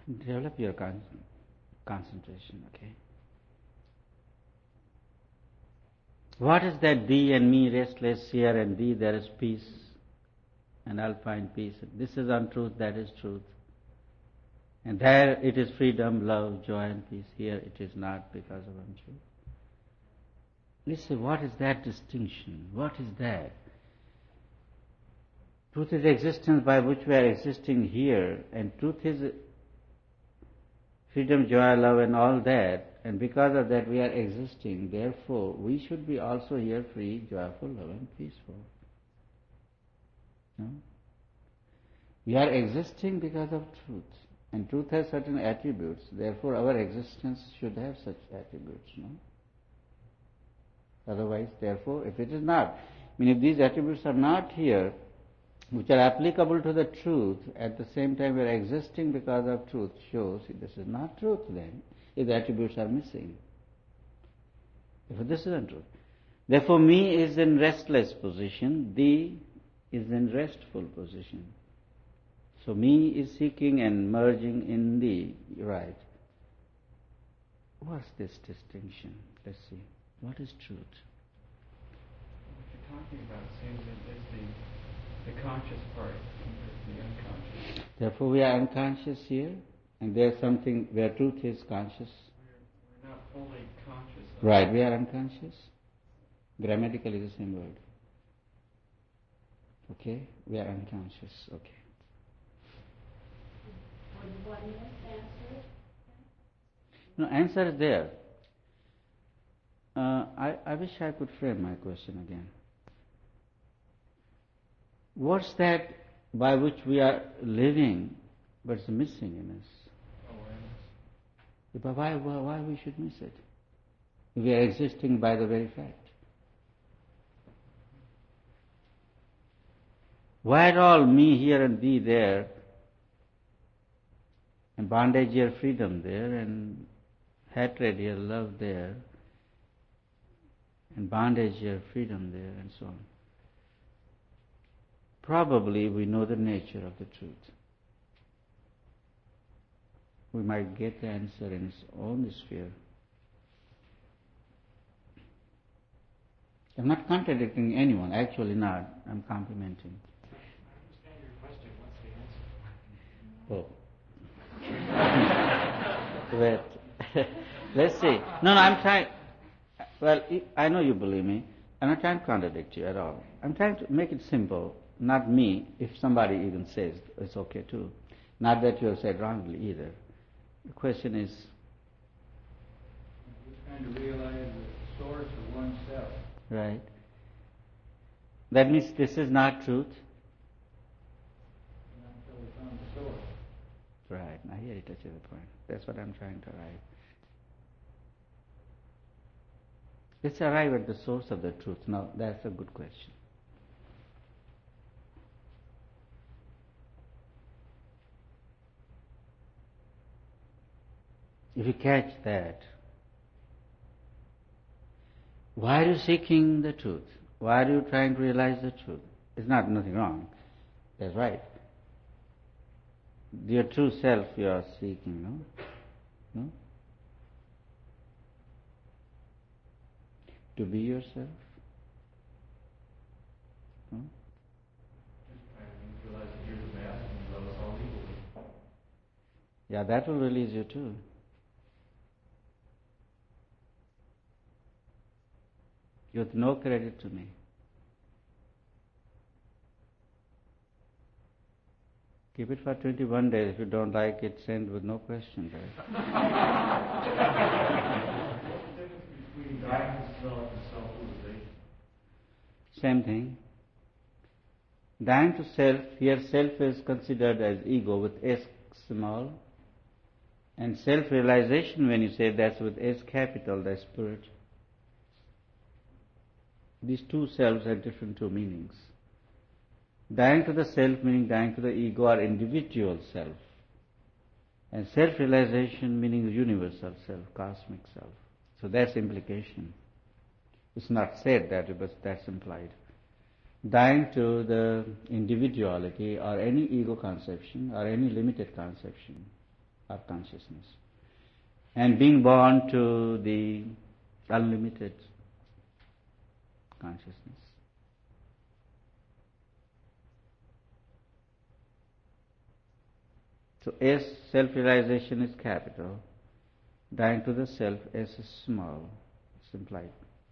Develop your concentration, okay? What is that thee and me restless here and thee there is peace and I'll find peace. This is untruth, that is truth. And there it is freedom, love, joy and peace. Here it is not because of untruth. Listen, what is that distinction? What is that? Truth is existence by which we are existing here, and truth is freedom, joy, love and all that, and because of that we are existing. Therefore, we should be also here free, joyful, love and peaceful. No? We are existing because of truth, and truth has certain attributes. Therefore, our existence should have such attributes. No? Otherwise, therefore, if it is not, if these attributes are not here, which are applicable to the truth, at the same time we are existing because of truth, shows this is not truth then, if the attributes are missing. Therefore, this is untruth. Therefore, me is in restless position, thee is in restful position. So, me is seeking and merging in thee, right. What's this distinction? Let's see. What is truth? What you're talking about seems that it's the conscious part compared to the unconscious. Therefore we are unconscious here, and there's something where truth is conscious. We're not fully conscious. Right, we are unconscious. Grammatically the same word. Okay, we are unconscious. Okay. What is answer? No, answer is there. I wish I could frame my question again. What's that by which we are living, but it's missing in us? Awareness. But why we should miss it? We are existing by the very fact. Why at all me here and thee there, and bondage here, freedom there, and hatred here, love there, and bondage here, freedom there, and so on. Probably we know the nature of the truth. We might get the answer in its own sphere. I'm not contradicting anyone, actually not. I'm complimenting. I understand your question. What's the answer? Wait. Let's see. No, I'm trying. Well, I know you believe me. I'm not trying to contradict you at all. I'm trying to make it simple. Not me. If somebody even says, it's okay too. Not that you have said wrongly either. The question is... You're trying to realize the source of oneself. Right. That means this is not truth. Until we found the source. Right. Now here it touches the point. That's what I'm trying to arrive. Let's arrive at the source of the truth. Now, that's a good question. If you catch that, why are you seeking the truth? Why are you trying to realize the truth? It's nothing wrong. That's right. Your true self you are seeking, no? No? To be yourself? No? You realize that you're the master and you love us all equally. Yeah, that will release you too. You have no credit to me. Keep it for 21 days. If you don't like it, send with no question. Right? Between dying to self and self-realization. Same thing. Dying to self, here self is considered as ego with S small. And self-realization, when you say that's with S capital, that's spirit. These two selves have different two meanings. Dying to the self meaning dying to the ego or individual self. And self-realization meaning the universal self, cosmic self. So that's implication. It's not said that, but that's implied. Dying to the individuality or any ego conception or any limited conception. of consciousness. And being born to the unlimited consciousness. So S, self-realization is capital. Dying to the self, S is small. It's implied.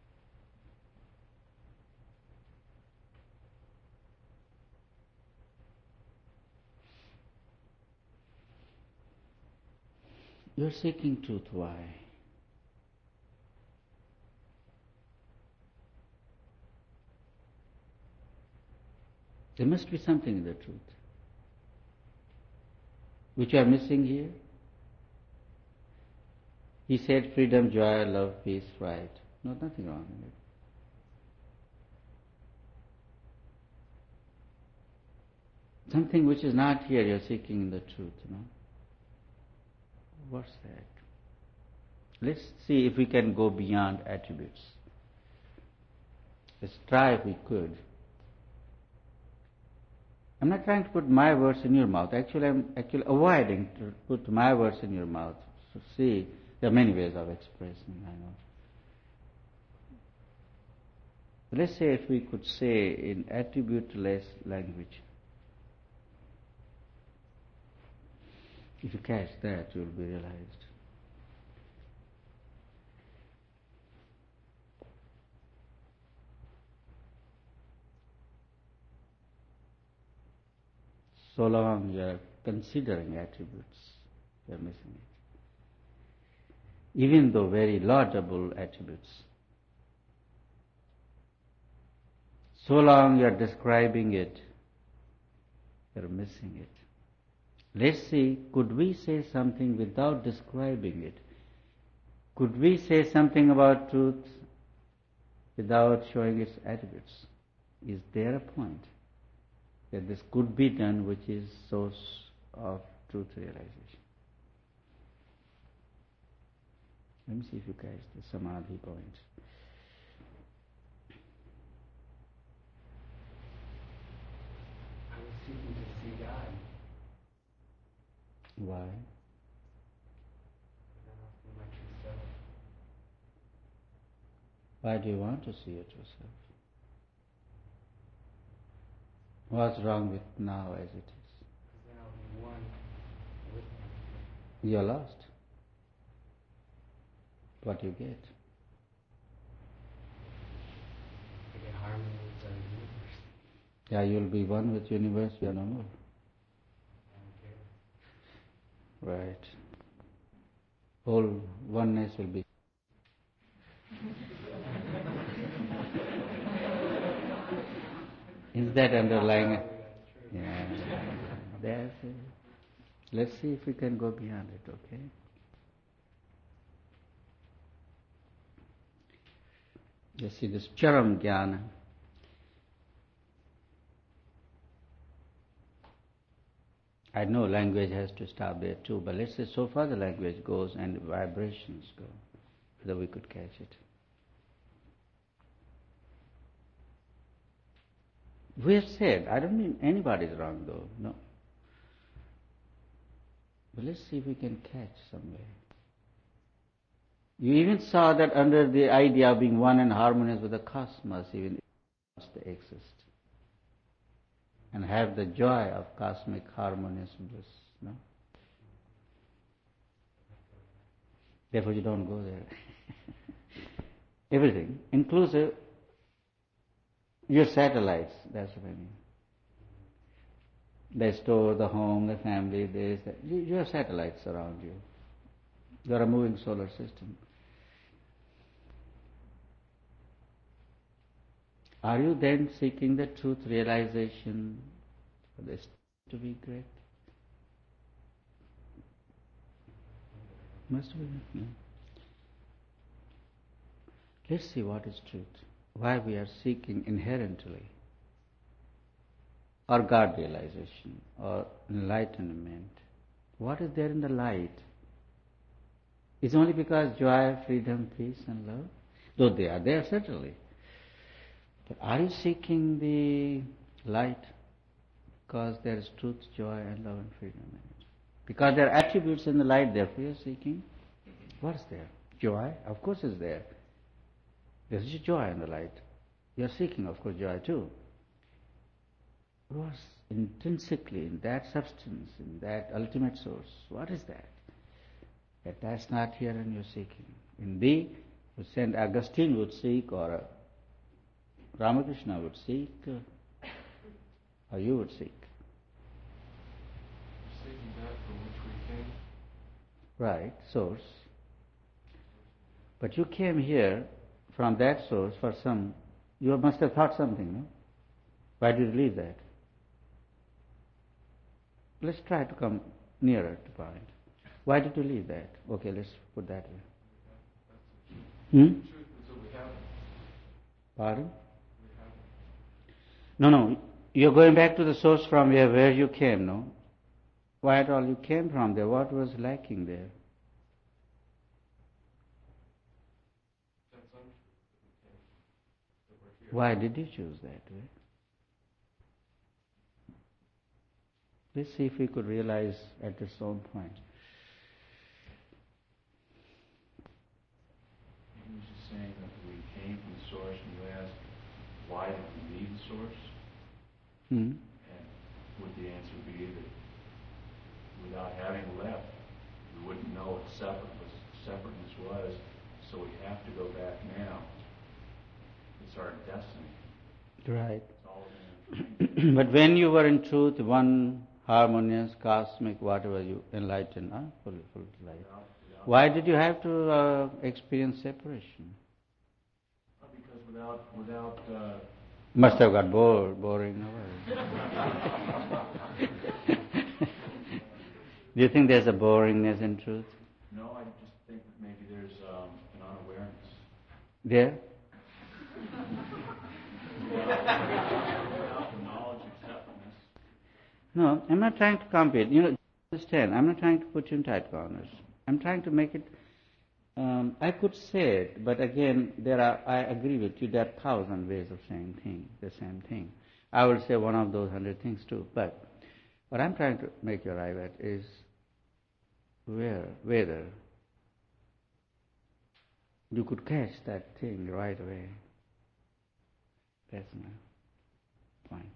You're seeking truth, why? There must be something in the truth which you are missing here. He said freedom, joy, love, peace, right. No, nothing wrong in it. Something which is not here, you're seeking in the truth, What's that? Let's see if we can go beyond attributes. Let's try if we could. I'm not trying to put my words in your mouth. Actually, I'm avoiding to put my words in your mouth. So see, there are many ways of expressing, I know. Let's say if we could say in attribute-less language. If you catch that, you'll be realized. So long you are considering attributes, you are missing it. Even though very laudable attributes. So long you are describing it, you are missing it. Let's see, could we say something without describing it? Could we say something about truth without showing its attributes? Is there a point that this could be done which is source of truth realization? Let me see if you catch the samadhi point. I was seeking to see God. Why? My true self. Why do you want to see it yourself? What's wrong with now as it is? Because then I'll be one with Him. You're lost. What do you get? I get harmony with the universe. Yeah, you'll be one with universe, you're no more. I don't care. Right. Whole oneness will be. Is that underlying? Yeah. That's it. Let's see if we can go beyond it, okay? You see this charam jnana. I know language has to stop there too, but let's say so far the language goes and vibrations go, whether we could catch it. We have said, I don't mean anybody's wrong though, no. But let's see if we can catch somewhere. You even saw that under the idea of being one and harmonious with the cosmos, even it must exist. And have the joy of cosmic harmonious bliss, no? Therefore you don't go there. Everything, inclusive your satellites, that's what I mean. They store the home, the family, this, that. You have satellites around you. You are a moving solar system. Are you then seeking the truth realization for this to be great? Must be. Yeah. Let's see what is truth. Why we are seeking inherently, or God realization, or enlightenment. What is there in the light? It's only because joy, freedom, peace and love? Though they are there certainly. But are you seeking the light because there is truth, joy and love and freedom in it? Because there are attributes in the light, therefore you are seeking. What's there? Joy? Of course is there. There is joy in the light. You are seeking, of course, joy too. What's intrinsically in that substance, in that ultimate source? What is that? That's not here and you're seeking. In thee, St. Augustine would seek, or Ramakrishna would seek, or you would seek. Seeking that from which we came. Right, source. But you came here from that source for some, you must have thought something, no? Why did you leave that? Let's try to come nearer to the point. Why did you leave that? Okay, let's put that way. The truth is that we haven't. Pardon? We haven't. No. You're going back to the source from where you came, no? Why at all you came from there? What was lacking there? That's untruth that we came. That we're here. Why did you choose that way? Let's see if we could realize at this own point. He was just saying that we came from the source, and you asked, why did we leave the source? And would the answer be that without having left, we wouldn't know what separateness was, so we have to go back now. It's our destiny. Right. It's all in But when you were in truth, one harmonious, cosmic, whatever you enlightened, full light. Why did you have to experience separation? Because without Must have got boring. Do you think there's a boringness in truth? no, I just think that maybe there's an unawareness. There? Without the knowledge of separateness. No, I'm not trying to compete. Understand, I'm not trying to put you in tight corners. I'm trying to make it, I could say it, but again, I agree with you, there are 1,000 ways of saying the same thing. I will say one of those 100 things too, but what I'm trying to make you arrive at is whether you could catch that thing right away. That's my point.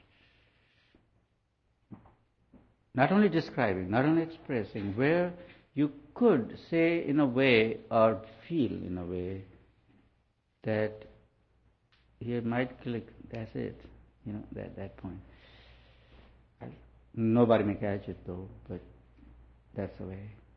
Not only describing, not only expressing, where you could say in a way or feel in a way that here might click, that's it, that point. Nobody may catch it though, but that's the way.